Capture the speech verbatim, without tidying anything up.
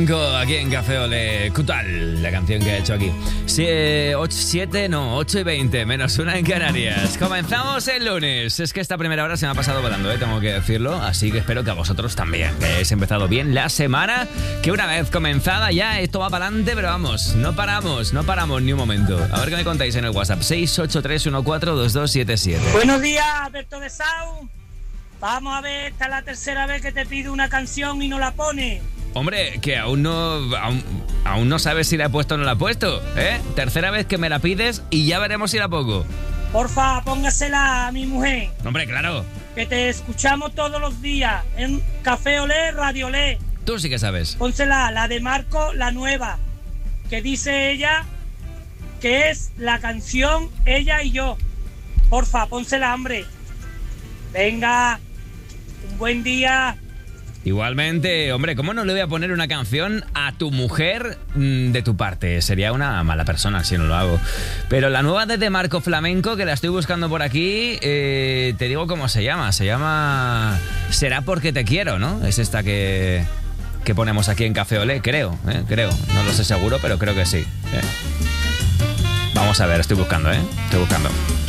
Aquí en Café Olé, ¿qué tal la canción que ha hecho aquí? siete, no, ocho y veinte, menos una en Canarias. Comenzamos el lunes. Es que esta primera hora se me ha pasado volando, ¿eh? Tengo que decirlo. Así que espero que a vosotros también, que hayáis empezado bien la semana. Que una vez comenzada ya esto va para adelante, pero vamos, no paramos, no paramos ni un momento. A ver qué me contáis en el WhatsApp. seis ocho tres uno cuatro dos dos siete siete. Buenos días, Alberto de Sau. Vamos a ver, esta es la tercera vez que te pido una canción y no la pone. Hombre, que aún no aún, aún no sabes si la he puesto o no la he puesto, ¿eh? Tercera vez que me la pides y ya veremos si la pongo. Porfa, póngasela a mi mujer. Hombre, claro. Que te escuchamos todos los días en Café Olé, Radio Olé. Tú sí que sabes. Pónsela, la de Marco, la nueva. Que dice ella que es la canción Ella y Yo. Porfa, pónsela, hombre. Venga, un buen día. Igualmente, hombre, ¿cómo no le voy a poner una canción a tu mujer mmm, de tu parte? Sería una mala persona si no lo hago. Pero la nueva de Marco Flamenco, que la estoy buscando por aquí, eh, te digo cómo se llama. Se llama Será porque te quiero, ¿no? Es esta que, que ponemos aquí en Café Olé, creo, ¿eh? Creo. No lo sé seguro, pero creo que sí. ¿eh? Vamos a ver, estoy buscando, ¿eh? Estoy buscando.